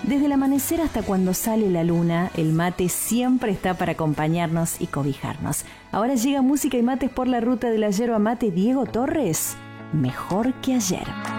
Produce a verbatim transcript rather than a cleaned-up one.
Desde el amanecer hasta cuando sale la luna, el mate siempre está para acompañarnos y cobijarnos. Ahora llega Música y Mates por la Ruta de la Yerba Mate. Diego Torres, Mejor que ayer.